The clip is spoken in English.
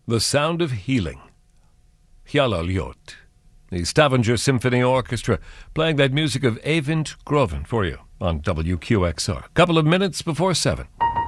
The Sound of Healing. Hjalaliot. The Stavanger Symphony Orchestra playing that music of Eyvind Groven for you on WQXR. Couple of minutes before 7.